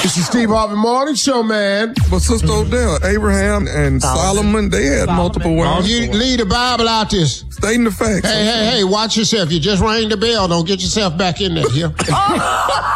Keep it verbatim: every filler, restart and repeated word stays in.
It's the Steve Harvey Morning Show, man. But Sister Odell, Abraham and Solomon, Solomon they had Solomon. multiple wives. You leave the Bible out this. Stating the facts. Hey, hey, hey, watch yourself. You just rang the bell. Don't get yourself back in there here.